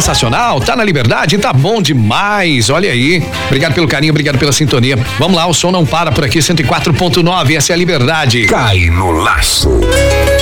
sensacional, tá na Liberdade, tá bom demais, olha aí. Obrigado pelo carinho, obrigado pela sintonia. Vamos lá, o som não para por aqui, 104.9, essa é a Liberdade. Cai no laço.